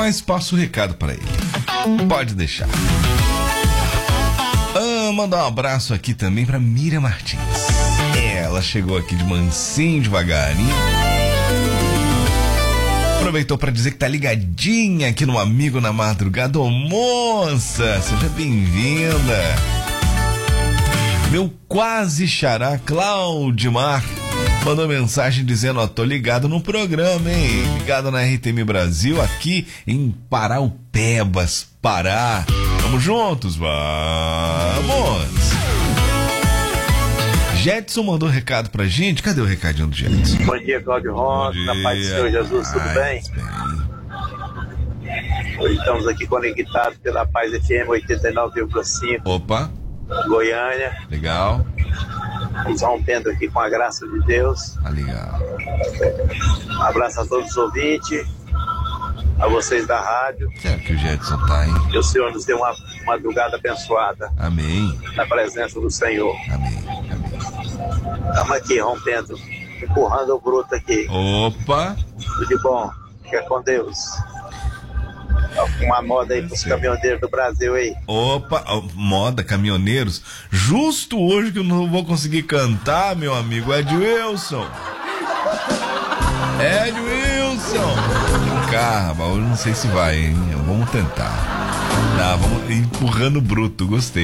mas passo o recado para ele. Pode deixar. Mandar um abraço aqui também para Miriam Martins. Ela chegou aqui de mansinho, devagarinho. Aproveitou para dizer que tá ligadinha aqui no Amigo na Madrugada. Ô, moça, seja bem-vinda. Meu quase xará Claudimar mandou mensagem dizendo: ó, tô ligado no programa, hein? Ligado na RTM Brasil, aqui em Paraupebas, Pará. Vamos juntos, vamos! Jetson mandou recado pra gente. Cadê o recadinho do Jetson? Bom dia, Cláudio Ronco, na paz do Senhor Jesus, tudo bem? Hoje estamos aqui conectados pela Paz FM 89,5. Opa! Goiânia. Legal. Estamos rompendo aqui com a graça de Deus. Tá legal. Um abraço a todos os ouvintes, a vocês da rádio. Será que o Jetson tá, hein? Que o Senhor nos dê uma madrugada abençoada. Amém. Na presença do Senhor. Amém. Amém. Estamos aqui rompendo, empurrando o bruto aqui. Opa! Tudo de bom. Fica com Deus. Uma moda aí pros caminhoneiros do Brasil aí. Opa, moda, caminhoneiros. Justo hoje que eu não vou conseguir cantar, meu amigo Edwilson. Caramba, hoje não sei se vai, hein? Vamos tentar. Vamos empurrando o bruto, gostei.